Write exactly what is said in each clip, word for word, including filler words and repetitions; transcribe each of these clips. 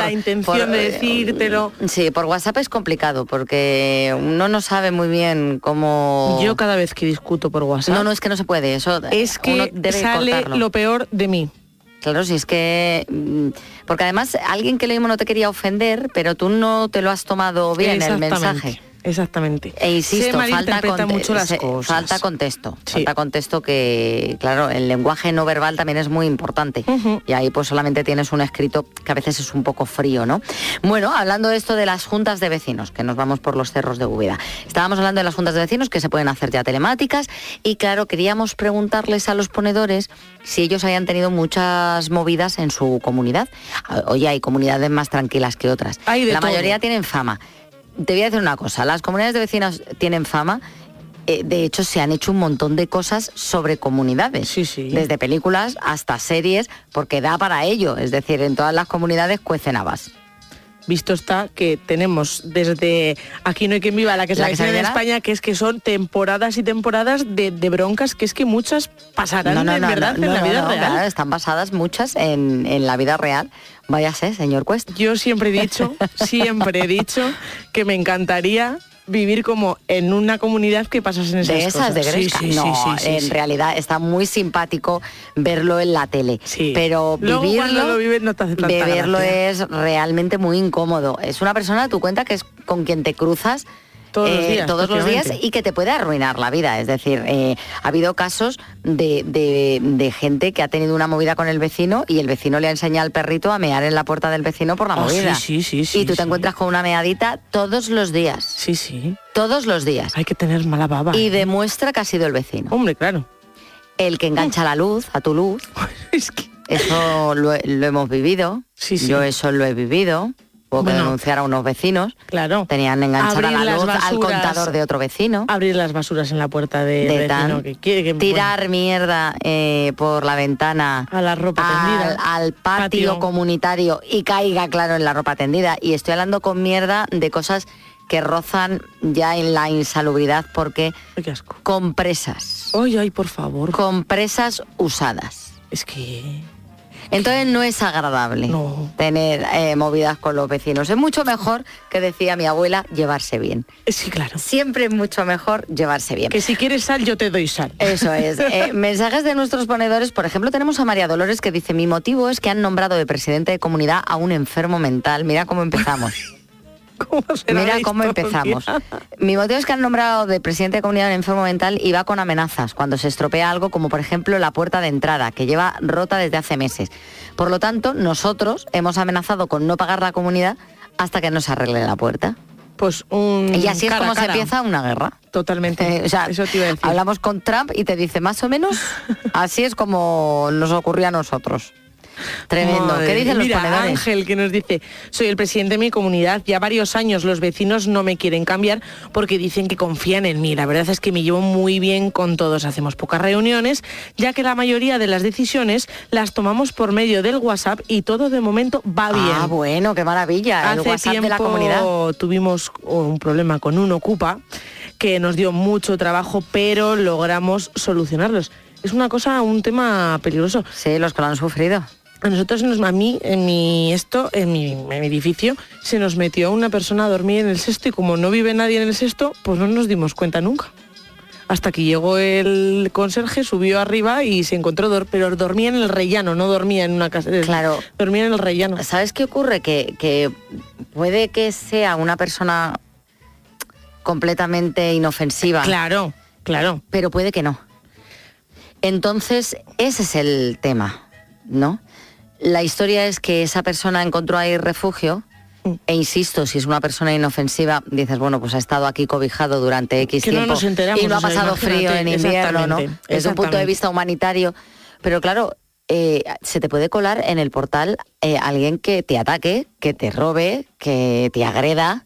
la intención por, de decírtelo. Sí, por WhatsApp es complicado porque uno no sabe muy bien cómo... Yo cada vez que discuto por WhatsApp... No, no, es que no se puede, eso es que uno debe sale cortarlo. Lo peor de mí. Claro, si es que... Porque además alguien que lo mismo no te quería ofender, pero tú no te lo has tomado bien el mensaje. Exactamente. E insisto, se falta, conte- mucho las se, cosas. falta contexto. Sí. Falta contexto que, claro, el lenguaje no verbal también es muy importante. Uh-huh. Y ahí pues solamente tienes un escrito que a veces es un poco frío, ¿no? Bueno, hablando de esto de las juntas de vecinos, que nos vamos por los cerros de Úbeda. Estábamos hablando de las juntas de vecinos que se pueden hacer ya telemáticas y claro, queríamos preguntarles a los ponedores si ellos hayan tenido muchas movidas en su comunidad. Oye, hay comunidades más tranquilas que otras. Hay de La todo. mayoría tienen fama. Te voy a decir una cosa, las comunidades de vecinos tienen fama, eh, de hecho se han hecho un montón de cosas sobre comunidades, sí, sí. desde películas hasta series, porque da para ello, es decir, en todas las comunidades cuecen habas. Visto está que tenemos desde Aquí no hay quien viva, la que es la, la que se en España, que es que son temporadas y temporadas de, de broncas, que es que muchas pasarán no, no, en no, verdad no, en la no, vida no, real. Claro, están basadas muchas en, en la vida real. Váyase, señor Cuesta. Yo siempre he dicho, siempre he dicho que me encantaría vivir como en una comunidad que pasasen esas de esas cosas. de Gresca. Sí, sí, no, sí, sí, sí, en sí. realidad está muy simpático verlo en la tele, sí. pero Luego, vivirlo, cuando lo vives no te hace tanta beberlo gracia. Es realmente muy incómodo. Es una persona, tú cuenta que es con quien te cruzas todos, eh, los, días, todos los días y que te puede arruinar la vida. Es decir, eh, ha habido casos de, de, de gente que ha tenido una movida con el vecino y el vecino le ha enseñado al perrito a mear en la puerta del vecino por la oh, movida. Sí, sí, sí, sí, y tú te sí. encuentras con una meadita todos los días. Sí, sí. Todos los días. Hay que tener mala baba. Y ¿eh? demuestra que ha sido el vecino. Hombre, claro. El que engancha la luz, a tu luz. Es que... Eso lo, lo hemos vivido. Sí, sí. Yo eso lo he vivido. Puedo bueno, denunciar a unos vecinos. Claro. Tenían enganchada la luz basuras, al contador de otro vecino. Abrir las basuras en la puerta de, de vecino tan, que quiere. Que, tirar bueno. mierda eh, por la ventana. A la ropa tendida. Al, al patio, patio comunitario y caiga, claro, en la ropa tendida. Y estoy hablando con mierda de cosas que rozan ya en la insalubridad porque ay, qué asco. Compresas. Ay, ay, por favor. Compresas usadas. Es que... Entonces no es agradable no. tener eh, movidas con los vecinos. Es mucho mejor, que decía mi abuela, llevarse bien. Sí, claro. Siempre es mucho mejor llevarse bien. Que si quieres sal, yo te doy sal. Eso es. Eh, mensajes de nuestros ponedores. Por ejemplo, tenemos a María Dolores que dice: mi motivo es que han nombrado de presidente de comunidad a un enfermo mental. Mira cómo empezamos. ¿Cómo será Mira la cómo historia? empezamos. Mi motivo es que han nombrado de presidente de comunidad un enfermo mental y va con amenazas cuando se estropea algo, como por ejemplo la puerta de entrada, que lleva rota desde hace meses. Por lo tanto, nosotros hemos amenazado con no pagar la comunidad hasta que nos arregle la puerta. Pues un y así es cara como cara. se empieza una guerra. Totalmente. Eh, o sea, eso te iba a decir. Hablamos con Trump y te dice más o menos, así es como nos ocurría a nosotros. Tremendo. Madre. ¿Qué dicen Mira, los ponedores? Ángel, que nos dice: soy el presidente de mi comunidad, ya varios años los vecinos no me quieren cambiar porque dicen que confían en mí. La verdad es que me llevo muy bien con todos, hacemos pocas reuniones, ya que la mayoría de las decisiones las tomamos por medio del WhatsApp y todo de momento va bien. Ah, bueno, qué maravilla. Hace el WhatsApp tiempo de la comunidad. Tuvimos un problema con un Ocupa que nos dio mucho trabajo, pero logramos solucionarlos. Es una cosa, un tema peligroso. Sí, los que lo han sufrido. A nosotros, a mí, en mi esto, en mi, en mi edificio, se nos metió una persona a dormir en el sexto y como no vive nadie en el sexto, pues no nos dimos cuenta nunca. Hasta que llegó el conserje, subió arriba y se encontró, dor- pero dormía en el rellano, no dormía en una casa. Claro. Dormía en el rellano. ¿Sabes qué ocurre? Que, que puede que sea una persona completamente inofensiva. Claro, claro. Pero puede que no. Entonces, ese es el tema, ¿no? La historia es que esa persona encontró ahí refugio e insisto, si es una persona inofensiva, dices, bueno, pues ha estado aquí cobijado durante X que tiempo no nos enteramos, y no ha o sea, pasado frío en invierno, ¿no? Desde un punto de vista humanitario. Pero claro, eh, se te puede colar en el portal eh, alguien que te ataque, que te robe, que te agreda.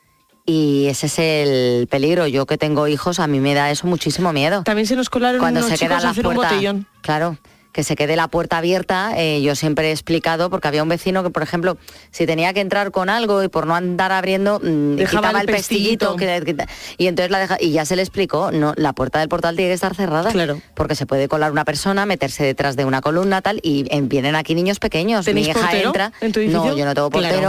Y ese es el peligro. Yo que tengo hijos, a mí me da eso muchísimo miedo. También se nos colaron cuando unos se queda chicos la a hacer puerta, un botellón. Claro, que se quede la puerta abierta. Eh, yo siempre he explicado, porque había un vecino que, por ejemplo, si tenía que entrar con algo y por no andar abriendo, mmm, quitaba el pestillito, que, que, y entonces la deja, y ya se le explicó, no, la puerta del portal tiene que estar cerrada, claro, porque se puede colar una persona, meterse detrás de una columna, tal, y en, vienen aquí niños pequeños. Mi hija portero entra, en tu edificio? No, yo no tengo portero. Claro.